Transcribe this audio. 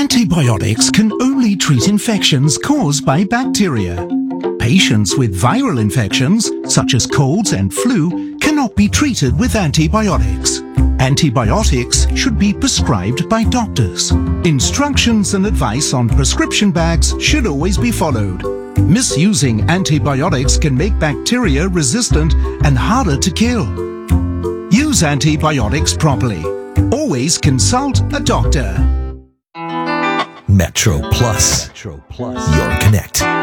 Antibiotics can only treat infections caused by bacteria. Patients with viral infections, such as colds and flu, cannot be treated with antibiotics. Antibiotics should be prescribed by doctors. Instructions and advice on prescription bags should always be followed. Misusing antibiotics can make bacteria resistant and harder to kill. Use antibiotics properly. Always consult a doctor. Metro Plus. Your Connect.